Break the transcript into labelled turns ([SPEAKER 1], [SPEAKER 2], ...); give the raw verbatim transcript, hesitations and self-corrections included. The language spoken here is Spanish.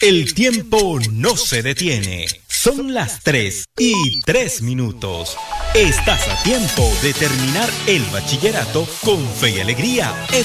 [SPEAKER 1] El tiempo no se detiene. Son las tres y tres minutos. Estás a tiempo de terminar el bachillerato con fe y alegría.